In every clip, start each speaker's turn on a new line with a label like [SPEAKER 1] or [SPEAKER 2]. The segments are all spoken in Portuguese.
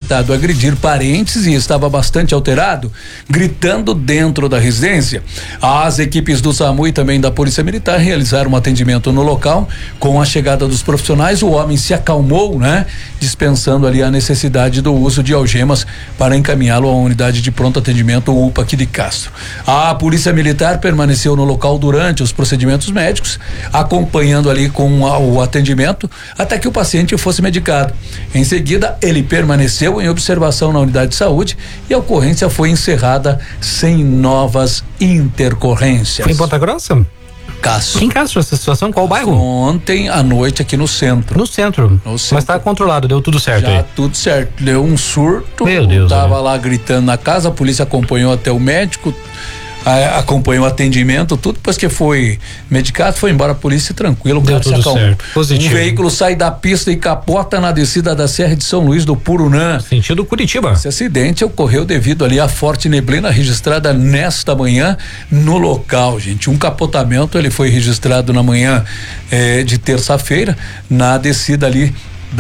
[SPEAKER 1] suspeitado agredir parentes e estava bastante alterado, gritando dentro da residência. As equipes do SAMU e também da Polícia Militar realizaram um atendimento no local. Com a chegada dos profissionais, o homem se acalmou, né? Dispensando ali a necessidade do uso de algemas para encaminhá-lo à unidade de pronto atendimento UPA aqui de Castro. A Polícia Militar permaneceu no local durante os procedimentos médicos, acompanhando ali com o atendimento até que o paciente fosse medicado. Em seguida, ele permaneceu em observação na unidade de saúde e a ocorrência foi encerrada sem novas intercorrências.
[SPEAKER 2] Foi em Ponta Grossa?
[SPEAKER 1] Castro.
[SPEAKER 2] Em Castro, essa situação? Qual bairro?
[SPEAKER 1] Ontem à noite aqui no centro.
[SPEAKER 2] No centro. Mas tá controlado, deu tudo certo aí?
[SPEAKER 1] Já tudo certo. Deu um surto.
[SPEAKER 2] Meu Deus.
[SPEAKER 1] Tava lá gritando na casa, a polícia acompanhou até o médico, acompanhou o atendimento, tudo. Depois que foi medicado, foi embora a polícia tranquilo.
[SPEAKER 2] Deu tudo certo. Positivo.
[SPEAKER 1] Um veículo sai da pista e capota na descida da Serra de São Luís do Purunã.
[SPEAKER 2] Sentido Curitiba.
[SPEAKER 1] Esse acidente ocorreu devido ali à forte neblina registrada nesta manhã no local, gente. Um capotamento, ele foi registrado na manhã de terça-feira, na descida ali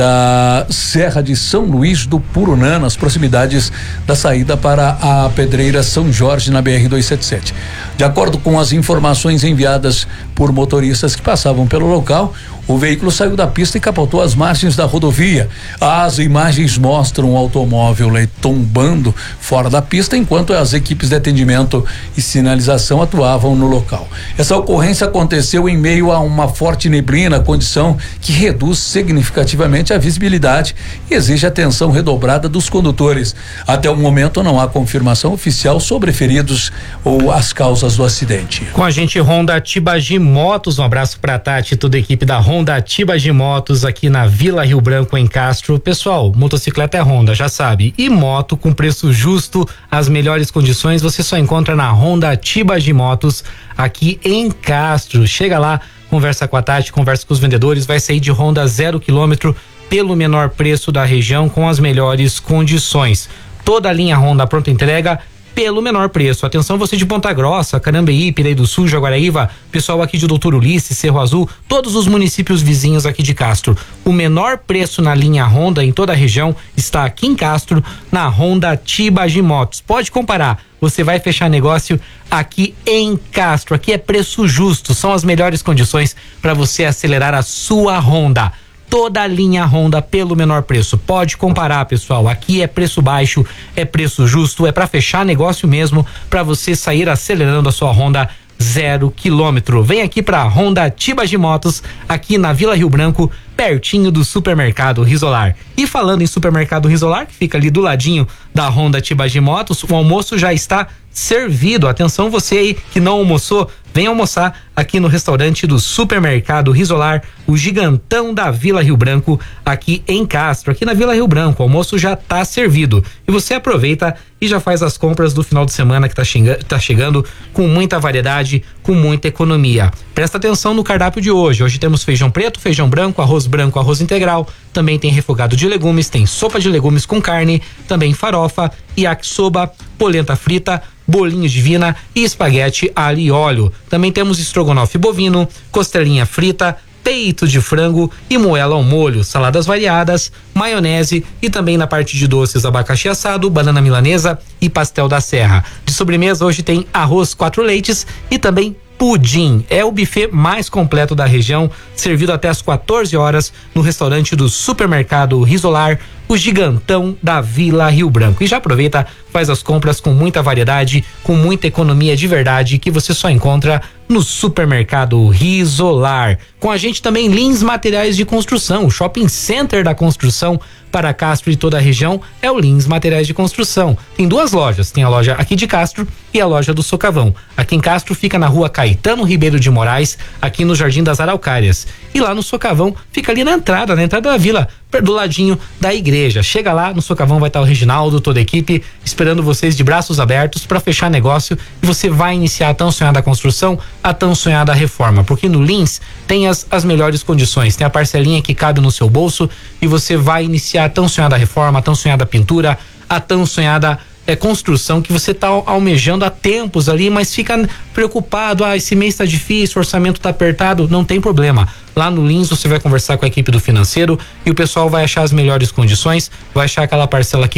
[SPEAKER 1] da Serra de São Luís do Purunã, nas proximidades da saída para a Pedreira São Jorge, na BR-277. De acordo com as informações enviadas por motoristas que passavam pelo local, o veículo saiu da pista e capotou as margens da rodovia. As imagens mostram o automóvel tombando fora da pista, enquanto as equipes de atendimento e sinalização atuavam no local. Essa ocorrência aconteceu em meio a uma forte neblina, condição que reduz significativamente a visibilidade e exige atenção redobrada dos condutores. Até o momento não há confirmação oficial sobre feridos ou as causas do acidente.
[SPEAKER 2] Com a gente, Honda Tibagi Motos, um abraço pra Tati e toda a equipe da Honda Tibagi Motos aqui na Vila Rio Branco, em Castro. Pessoal, motocicleta é Honda, já sabe, e moto com preço justo, as melhores condições você só encontra na Honda Tibagi Motos aqui em Castro. Chega lá, conversa com a Tati, conversa com os vendedores, vai sair de Honda 0 km pelo menor preço da região com as melhores condições. Toda a linha Honda pronta entrega pelo menor preço. Atenção, você de Ponta Grossa, Carambeí, Pirei do Sul, Jaguaraíva, pessoal aqui de Doutor Ulisses, Cerro Azul, todos os municípios vizinhos aqui de Castro. O menor preço na linha Honda em toda a região está aqui em Castro, na Honda Tibagi Motos. Pode comparar, você vai fechar negócio aqui em Castro. Aqui é preço justo, são as melhores condições para você acelerar a sua Honda. Toda a linha Honda pelo menor preço. Pode comparar, pessoal. Aqui é preço baixo, é preço justo, é para fechar negócio mesmo, para você sair acelerando a sua Honda 0 km. Vem aqui para Honda Tibagi Motos, aqui na Vila Rio Branco, pertinho do Supermercado Risolar. E falando em Supermercado Risolar, que fica ali do ladinho da Honda Tibagi Motos, o almoço já está servido. Atenção, você aí que não almoçou, vem almoçar aqui no restaurante do Supermercado Risolar, o gigantão da Vila Rio Branco, aqui em Castro, aqui na Vila Rio Branco. O almoço já tá servido e você aproveita e já faz as compras do final de semana que tá chegando com muita variedade, com muita economia. Presta atenção no cardápio de hoje. Hoje temos feijão preto, feijão branco, arroz integral, também tem refogado de legumes, tem sopa de legumes com carne, também farofa, yakisoba, polenta frita, bolinho de vina e espaguete alho e óleo. Também temos estrogonofe bovino, costelinha frita, peito de frango e moela ao molho, saladas variadas, maionese e também na parte de doces, abacaxi assado, banana milanesa e pastel da serra. De sobremesa hoje tem arroz 4 leites e também pudim. É o buffet mais completo da região, servido até às 14 horas no restaurante do Supermercado Risolar, o gigantão da Vila Rio Branco. E já aproveita, faz as compras com muita variedade, com muita economia de verdade, que você só encontra no Supermercado Risolar. Com a gente também Lins Materiais de Construção, o shopping center da construção para Castro e toda a região é o Lins Materiais de Construção. Tem duas lojas, tem a loja aqui de Castro e a loja do Socavão. Aqui em Castro fica na rua Caetano Ribeiro de Moraes, aqui no Jardim das Araucárias. E lá no Socavão fica ali na entrada da vila, do ladinho da igreja. Chega lá, no Socavão vai estar o Reginaldo, toda a equipe, esperando vocês de braços abertos para fechar negócio e você vai iniciar a tão sonhada construção, a tão sonhada reforma, porque no Lins tem as melhores condições, tem a parcelinha que cabe no seu bolso e você vai iniciar a tão sonhada reforma, a tão sonhada pintura, a tão sonhada construção que você tá almejando há tempos ali, mas fica preocupado, esse mês tá difícil, o orçamento tá apertado. Não tem problema, lá no Lins você vai conversar com a equipe do financeiro e o pessoal vai achar as melhores condições, vai achar aquela parcela que